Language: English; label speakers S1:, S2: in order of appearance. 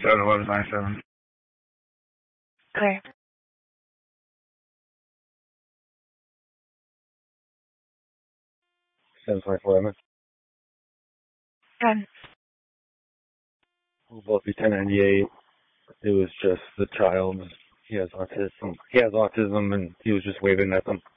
S1: 71197.
S2: Okay.
S1: 724
S2: Done.
S1: We'll both be 1098. It was just the child. He has autism. And he was just waving at them.